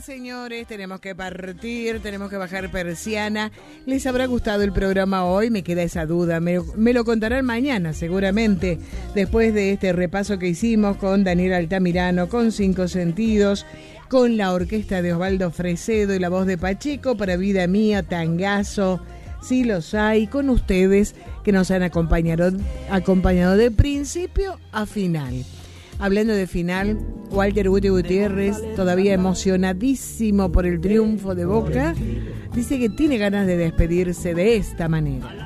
señores, tenemos que partir, tenemos que bajar persiana. ¿Les habrá gustado el programa hoy? Me queda esa duda, me lo contarán mañana seguramente, después de este repaso que hicimos con Daniel Altamirano, con Cinco Sentidos, con la orquesta de Osvaldo Fresedo y la voz de Pacheco para Vida Mía, Tangazo, sí los hay, con ustedes que nos han acompañado de principio a final. Hablando de final, Walter Guti Gutiérrez, todavía emocionadísimo por el triunfo de Boca, dice que tiene ganas de despedirse de esta manera.